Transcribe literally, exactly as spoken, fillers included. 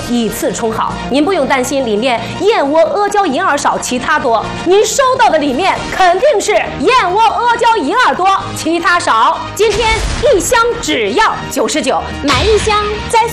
一次冲好。您不用担心里面燕窝、阿胶、银耳少，其他多。您收到的里面肯定是燕窝、阿胶、银耳多，其他少。今天一箱只要九十九，买一箱再送。